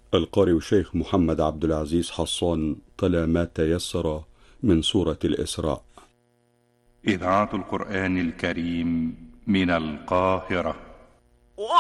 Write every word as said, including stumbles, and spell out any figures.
القارئ الشيخ محمد عبد العزيز حصان تلا ما تيسر من سورة الإسراء. إذاعة القرآن الكريم من القاهرة.